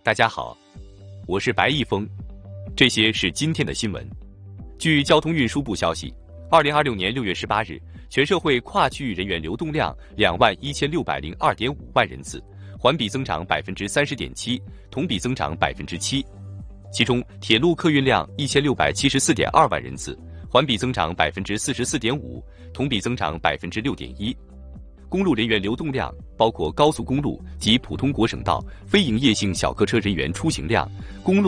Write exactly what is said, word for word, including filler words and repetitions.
大家好，我是白一峰，这些是今天的新闻。据交通运输部消息，二零二六年六月十八日，全社会跨区域人员流动量两万一千六百零二点五万人次，环比增长百分之三十点七，同比增长百分之七。其中，铁路客运量一千六百七十四点二万人次，环比增长百分之四十四点五，同比增长百分之六点一。公路人员流动量包括高速公路及普通国省道非营业性小客车人员出行量、公路